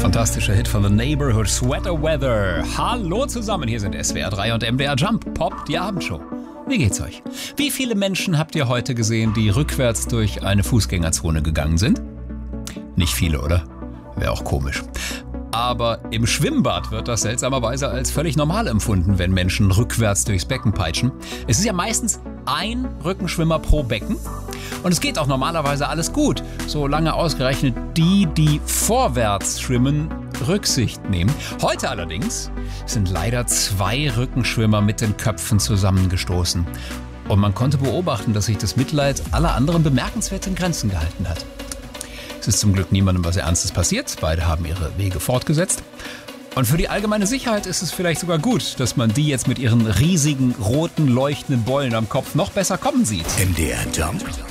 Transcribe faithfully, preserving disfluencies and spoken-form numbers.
Fantastischer Hit von The Neighborhood, Sweater Weather. Hallo zusammen, hier sind S W R drei und M D R Jump, Pop, die Abendshow. Wie geht's euch? Wie viele Menschen habt ihr heute gesehen, die rückwärts durch eine Fußgängerzone gegangen sind? Nicht viele, oder? Wäre auch komisch. Aber im Schwimmbad wird das seltsamerweise als völlig normal empfunden, wenn Menschen rückwärts durchs Becken peitschen. Es ist ja meistens ein Rückenschwimmer pro Becken. Und es geht auch normalerweise alles gut, solange ausgerechnet die, die vorwärts schwimmen, Rücksicht nehmen. Heute allerdings sind leider zwei Rückenschwimmer mit den Köpfen zusammengestoßen. Und man konnte beobachten, dass sich das Mitleid aller anderen bemerkenswert in Grenzen gehalten hat. Es ist zum Glück niemandem was Ernstes passiert. Beide haben ihre Wege fortgesetzt. Und für die allgemeine Sicherheit ist es vielleicht sogar gut, dass man die jetzt mit ihren riesigen, roten, leuchtenden Beulen am Kopf noch besser kommen sieht. M D R Jump.